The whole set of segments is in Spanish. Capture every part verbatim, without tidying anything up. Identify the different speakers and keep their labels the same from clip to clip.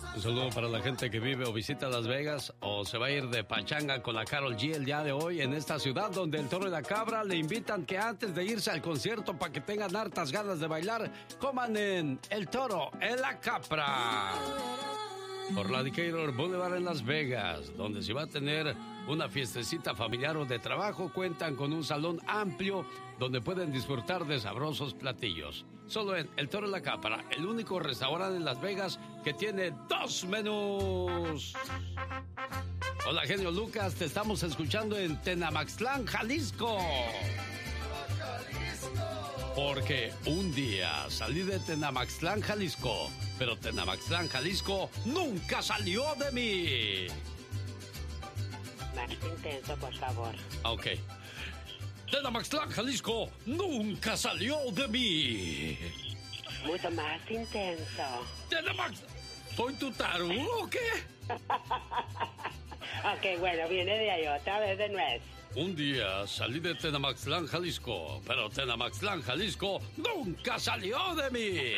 Speaker 1: Un saludo para la gente que vive o visita Las Vegas o se va a ir de pachanga con la Karol G el día de hoy en esta ciudad donde el Toro y la Cabra le invitan que antes de irse al concierto para que tengan hartas ganas de bailar, coman en El Toro, en la Capra. Por la Decatur Boulevard en Las Vegas, donde se va a tener una fiestecita familiar o de trabajo, cuentan con un salón amplio donde pueden disfrutar de sabrosos platillos. Solo en El Toro y la Capra, el único restaurante en Las Vegas que tiene dos menús. Hola, genio Lucas, te estamos escuchando en Tenamaxtlán, Jalisco. Porque un día salí de Tenamaxtlán, Jalisco, pero Tenamaxtlán, Jalisco nunca salió de mí.
Speaker 2: Más intenso, por favor.
Speaker 1: Ok. Tenamaxtlán, Jalisco nunca salió de mí.
Speaker 2: Mucho más intenso.
Speaker 1: Tenamaxtlán. ¿Soy tu tarugo o qué?
Speaker 2: Ok, bueno, viene de ahí otra vez de nuez.
Speaker 1: Un día salí de Tenamaxtlán, Jalisco, pero Tenamaxtlán, Jalisco nunca salió de mí.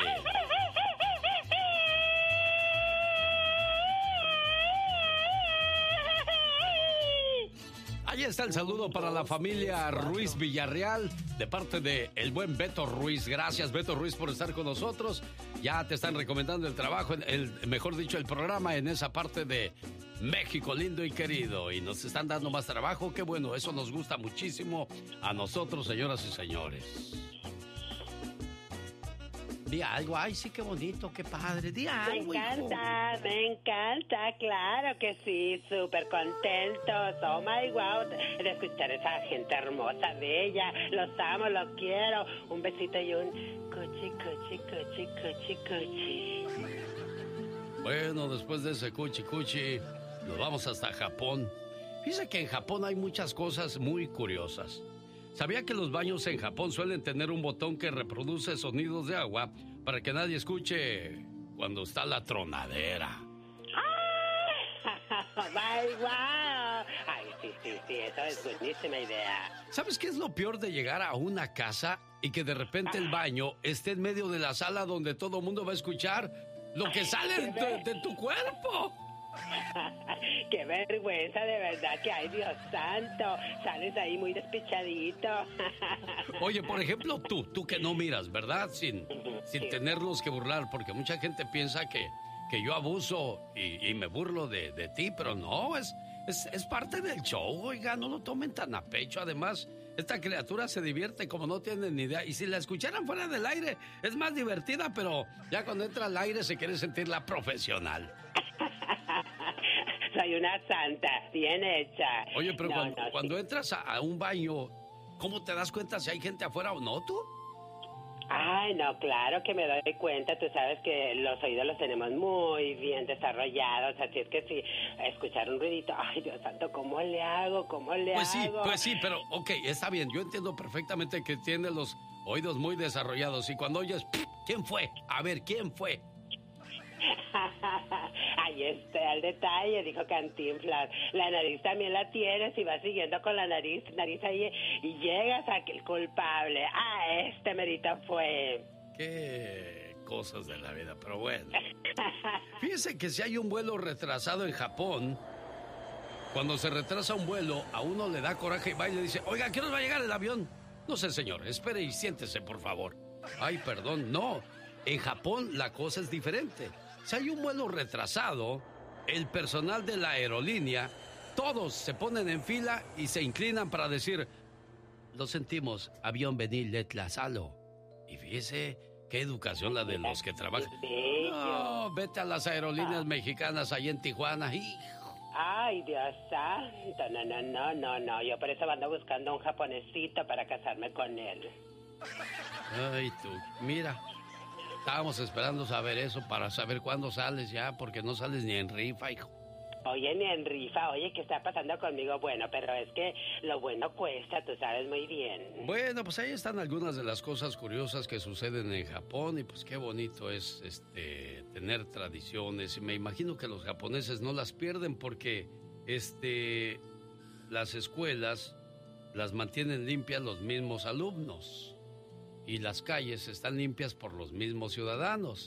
Speaker 1: Ahí está el saludo para la familia Ruiz Villarreal de parte de el buen Beto Ruiz. Gracias, Beto Ruiz, por estar con nosotros. Ya te están recomendando el trabajo, el, mejor dicho, el programa en esa parte de México lindo y querido. Y nos están dando más trabajo. Qué bueno, eso nos gusta muchísimo a nosotros, señoras y señores. Di algo, ay, sí, qué bonito, qué padre, di algo.
Speaker 2: Me encanta, hijo. Me encanta, claro que sí, súper contentos, oh my wow, de escuchar a esa gente hermosa, bella, los amo, los quiero, un besito y un cuchi, cuchi, cuchi, cuchi, cuchi.
Speaker 1: Bueno, después de ese cuchi, cuchi, nos vamos hasta Japón. Fíjese que en Japón hay muchas cosas muy curiosas. ¿Sabía que los baños en Japón suelen tener un botón que reproduce sonidos de agua para que nadie escuche cuando está la tronadera?
Speaker 2: ¡Ay, wow! Ay, sí, sí, sí, esa es buenísima idea.
Speaker 1: ¿Sabes qué es lo peor de llegar a una casa y que de repente el baño esté en medio de la sala donde todo el mundo va a escuchar lo que sale de, de tu cuerpo?
Speaker 2: ¡Qué vergüenza, de verdad! Que ¡ay, Dios santo! Sales ahí muy despichadito.
Speaker 1: Oye, por ejemplo, tú, tú que no miras, ¿verdad? Sin, sin tenernos que burlar, porque mucha gente piensa que, que yo abuso y, y me burlo de, de ti, pero no, es, es, es parte del show, oiga, no lo tomen tan a pecho. Además, esta criatura se divierte como no tienen ni idea. Y si la escucharan fuera del aire, es más divertida, pero ya cuando entra al aire se quiere sentir la profesional.
Speaker 2: Soy una santa, bien hecha.
Speaker 1: Oye, pero
Speaker 2: no,
Speaker 1: cuando,
Speaker 2: no,
Speaker 1: cuando
Speaker 2: sí.
Speaker 1: entras a, a un baño, ¿cómo te das cuenta si hay gente afuera o no, tú?
Speaker 2: Ay, no, claro que me doy cuenta. Tú sabes que los oídos los tenemos muy bien desarrollados, así es que si escuchar un ruidito, ay, Dios santo, ¿cómo le hago? ¿Cómo le
Speaker 1: pues
Speaker 2: hago?
Speaker 1: Pues sí, pues sí, pero ok, está bien. Yo entiendo perfectamente que tiene los oídos muy desarrollados y cuando oyes, ¿quién fue? A ver, ¿quién fue?
Speaker 2: Ahí está el detalle, dijo Cantinflas. La nariz también la tienes y vas siguiendo con la nariz, nariz ahí y llegas a que el culpable. Ah, este merito fue.
Speaker 1: Qué cosas de la vida, pero bueno. Fíjese que si hay un vuelo retrasado en Japón, cuando se retrasa un vuelo, a uno le da coraje y va y le dice, oiga, ¿a qué hora va a llegar el avión? No sé, señor, espere y siéntese, por favor. Ay, perdón, no. En Japón la cosa es diferente. Si hay un vuelo retrasado, el personal de la aerolínea, todos se ponen en fila y se inclinan para decir, lo sentimos, avión venir letlazalo. Y fíjese qué educación la de los que trabajan. No, vete a las aerolíneas mexicanas ahí en Tijuana. Hijo.
Speaker 2: Ay, Dios santo, no, no, no, no, no. Yo por eso ando buscando un japonesito para casarme con él.
Speaker 1: Ay, tú, mira. Estábamos esperando saber eso para saber cuándo sales ya, porque no sales ni en rifa, hijo.
Speaker 2: Oye, ni en rifa, oye, ¿qué está pasando conmigo? Bueno, pero es que lo bueno cuesta, tú sabes muy bien.
Speaker 1: Bueno, pues ahí están algunas de las cosas curiosas que suceden en Japón y pues qué bonito es este tener tradiciones. Y me imagino que los japoneses no las pierden porque este las escuelas las mantienen limpias los mismos alumnos. Y las calles están limpias por los mismos ciudadanos.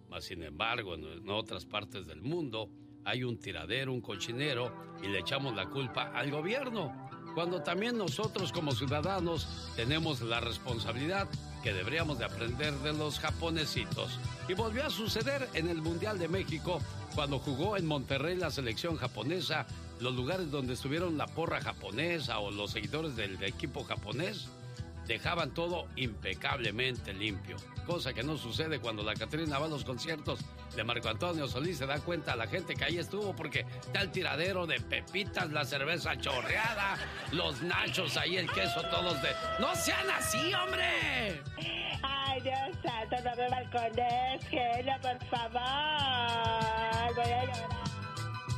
Speaker 1: Mas, sin embargo, en, en otras partes del mundo hay un tiradero, un cochinero, y le echamos la culpa al gobierno, cuando también nosotros como ciudadanos tenemos la responsabilidad que deberíamos de aprender de los japonesitos. Y volvió a suceder en el Mundial de México, cuando jugó en Monterrey la selección japonesa, los lugares donde estuvieron la porra japonesa o los seguidores del equipo japonés dejaban todo impecablemente limpio, cosa que no sucede cuando la Catrina va a los conciertos de Marco Antonio Solís. Se da cuenta a la gente que ahí estuvo, porque está el tiradero de pepitas, la cerveza chorreada, los nachos ahí, el queso, todos de... ¡No sean así, hombre!
Speaker 2: Ay, Dios santo, no me balcones, genio, por favor.